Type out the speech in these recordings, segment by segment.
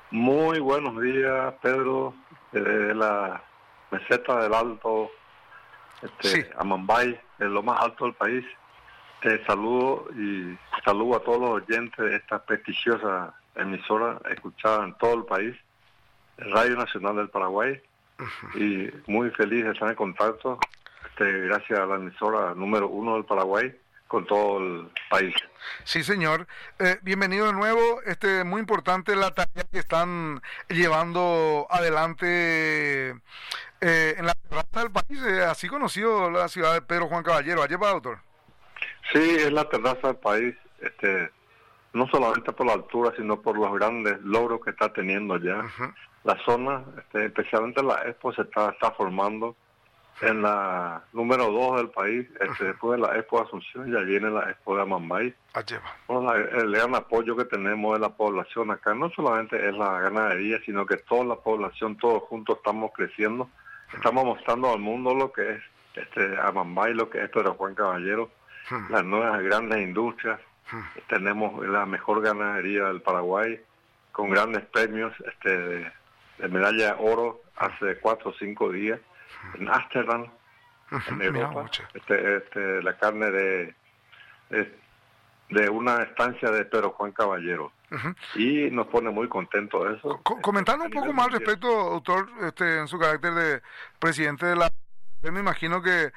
Muy buenos días, Pedro, desde la meseta del Alto, Sí, Amambay, en lo más alto del país. Te saludo y saludo a todos los oyentes de esta prestigiosa emisora escuchada en todo el país, Radio Nacional del Paraguay, y muy feliz de estar en contacto, gracias a la emisora número uno del Paraguay, con todo el país. sí, señor. Bienvenido de nuevo. Muy importante la tarea que están llevando adelante en la terraza del país, así conocido la ciudad de Pedro Juan Caballero. Allí va, doctor. Sí, es la terraza del país, no solamente por la altura, sino por los grandes logros que está teniendo ya. Ujú. La zona, especialmente la Expo, está formando en la número 2 del país. Después de la Expo de Asunción ya viene la Expo de Amambay. Allí va. Bueno, el gran apoyo que tenemos de la población acá no solamente es la ganadería, sino que toda la población, todos juntos estamos creciendo. Estamos mostrando al mundo lo que es Amambay, lo que es Pedro Juan Caballero, las nuevas grandes industrias. Tenemos la mejor ganadería del Paraguay, con grandes premios de medalla de oro hace 4 o 5 días en Ámsterdam, en Mira, Europa. mucho. La carne de una estancia de Pedro Juan Caballero. Ujú. Y nos pone muy contentos eso. Comentando A un poco nivel más al mundial. respecto, doctor, en su carácter de presidente de la... Yo me imagino que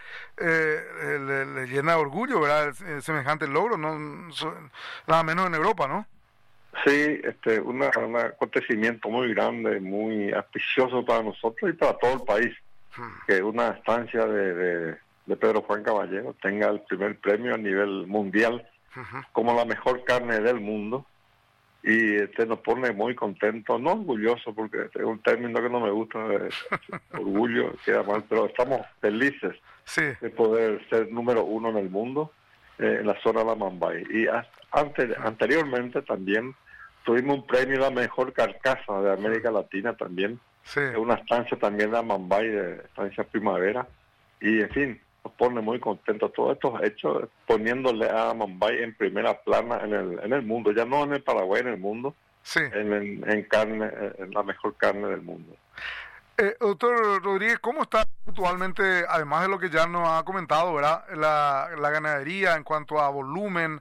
le llena de orgullo, ¿verdad? Semejante logro, ¿no? Nada menos en Europa, ¿no? Sí, un acontecimiento muy grande, muy auspicioso para nosotros y para todo el país, que una estancia de Pedro Juan Caballero tenga el primer premio a nivel mundial como la mejor carne del mundo. Y nos pone muy contentos, no orgullosos, porque es un término que no me gusta, orgullo queda mal, pero estamos felices Sí. de poder ser número uno en el mundo, en la zona de la Mambay. Y anteriormente también tuvimos un premio a la mejor carcasa de América Latina también, Sí. una estancia también de Mambay, de estancia Primavera, y en fin, nos pone muy contentos todos estos hechos, poniéndole a Mambay en primera plana en el mundo, ya no en el Paraguay, en el mundo, Sí. en carne, en la mejor carne del mundo. Doctor Rodríguez, ¿cómo está actualmente, además de lo que ya nos ha comentado, ¿verdad? La ganadería en cuanto a volumen,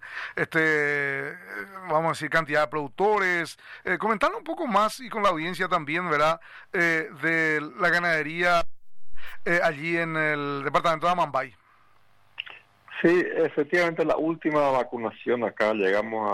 vamos a decir, cantidad de productores? Comentarle un poco más y con la audiencia también, ¿verdad? De la ganadería allí en el departamento de Amambay. Sí, efectivamente la última vacunación acá llegamos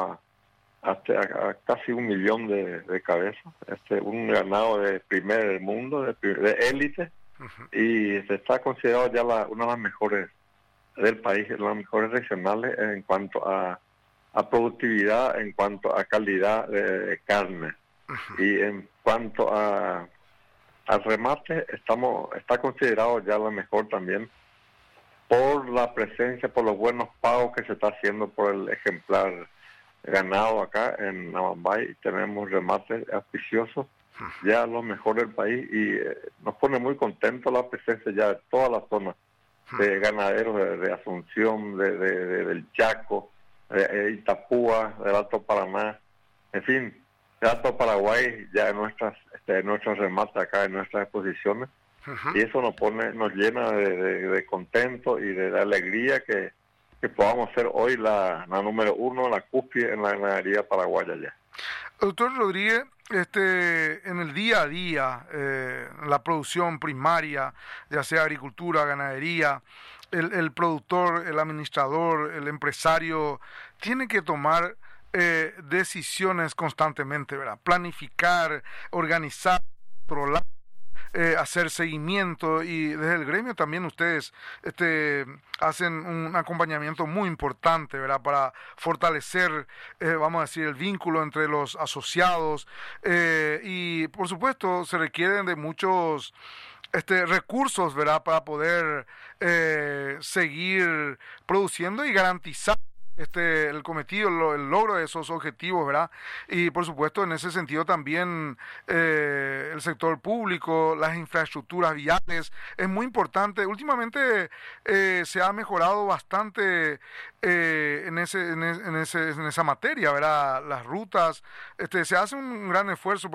a casi 1 millón de cabezas, un ganado de primer del mundo, de élite, y se está considerado ya una de las mejores del país, de las mejores regionales en cuanto a productividad, en cuanto a calidad de carne, y en cuanto al remate está considerado ya la mejor también por la presencia, por los buenos pagos que se está haciendo por el ejemplar ganado acá en Amambay. Tenemos remates auspiciosos, ya los mejores del país, y nos pone muy contentos la presencia ya de toda la zona de ganaderos de Asunción, del Chaco, de Itapúa, del Alto Paraná, en fin, del Alto Paraguay, ya en nuestros remates acá, en nuestras exposiciones. Y eso nos llena de contento y de alegría que podamos ser hoy la número uno, la cúspide en la ganadería paraguaya ya. Doctor Rodríguez, en el día a día, la producción primaria, ya sea agricultura, ganadería, el productor, el administrador, el empresario, tiene que tomar decisiones constantemente, ¿verdad? Planificar, organizar, controlar, hacer seguimiento, y desde el gremio también ustedes hacen un acompañamiento muy importante, ¿verdad? Para fortalecer, vamos a decir, el vínculo entre los asociados, y por supuesto se requieren de muchos recursos, ¿verdad? Para poder seguir produciendo y garantizar el cometido, el logro de esos objetivos, ¿verdad? Y por supuesto, en ese sentido también el sector público, las infraestructuras viales, es muy importante. Últimamente se ha mejorado bastante en esa materia, ¿verdad? Las rutas, se hace un gran esfuerzo.